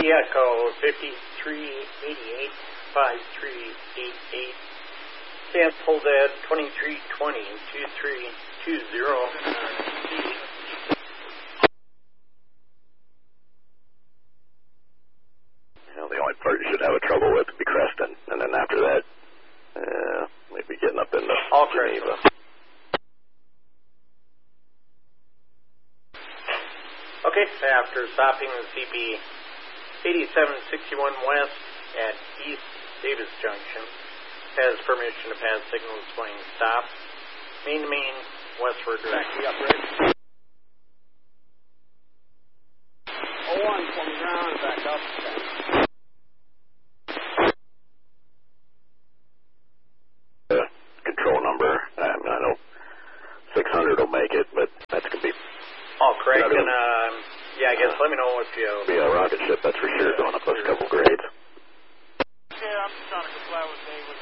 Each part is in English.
Echo 5388 5388. Cancel that 2320 2320. The only part you should have a trouble with would be Creston, and then after that, we'd be getting up into Geneva. Okay, after stopping the CB 8761 West at East Davis Junction, has permission to pass signal displaying stop. Main to main, westward directly upright. 01 from the ground and back up. Control number, I know 600 will make it, but that's going to be... Oh, Craig, and yeah, I guess let me know if you... Be a rocket ship, that's for sure, going up those couple grades. Yeah, I'm just trying to comply with Dave rules.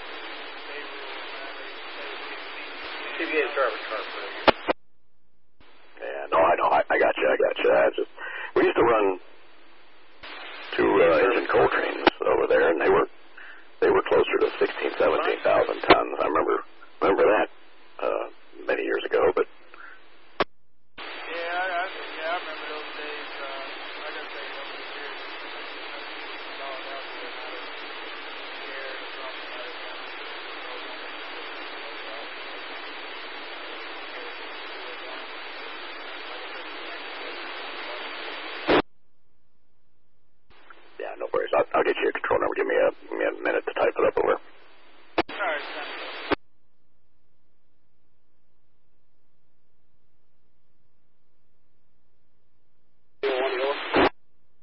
CBA driver car for you. Yeah, no, I know, I got you. We used to run 2 engine coal trains over there, and they were closer to 60